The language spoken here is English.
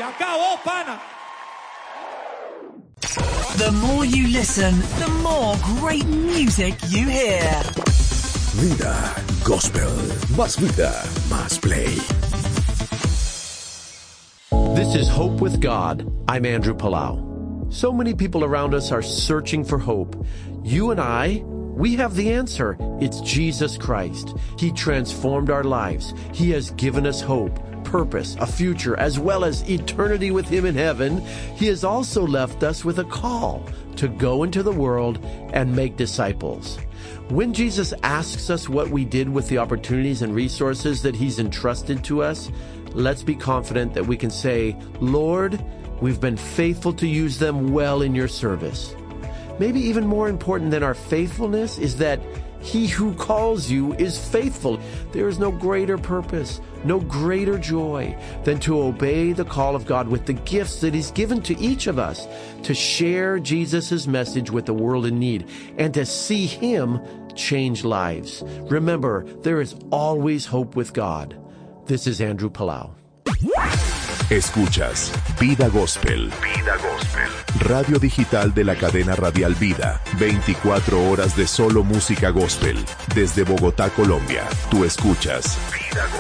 Se acabó, pana. The more you listen, the more great music you hear. Vida Gospel. Más vida, más play. This is Hope with God. I'm Andrew Palau. So many people around us are searching for hope. You and I, we have the answer. It's Jesus Christ. He transformed our lives. He has given us hope, purpose, a future, as well as eternity with Him in heaven. He has also left us with a call to go into the world and make disciples. When Jesus asks us what we did with the opportunities and resources that He's entrusted to us, let's be confident that we can say, Lord, we've been faithful to use them well in your service. Maybe even more important than our faithfulness is that He who calls you is faithful. There is no greater purpose, no greater joy than to obey the call of God with the gifts that He's given to each of us to share Jesus' message with the world in need and to see Him change lives. Remember, there is always hope with God. This is Andrew Palau. Escuchas Vida Gospel. Vida Gospel. Radio digital de la cadena radial Vida. 24 horas de solo música gospel. Desde Bogotá, Colombia. Tú escuchas Vida Gospel.